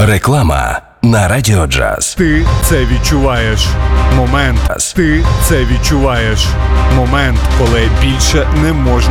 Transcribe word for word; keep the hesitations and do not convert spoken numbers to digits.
Реклама на Радіо Джаз. Ти це відчуваєш. Момент. Ти це відчуваєш. Момент, коли більше не можна